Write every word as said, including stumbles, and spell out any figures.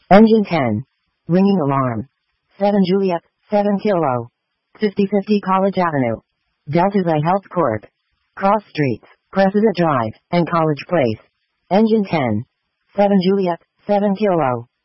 Engine ten. Ringing alarm. seven Juliet, seven Kilo. fifty fifty College Avenue. Delta Bay Health Corp. Cross Streets, President Drive, and College Place. Engine ten. seven Juliet, seven Kilo.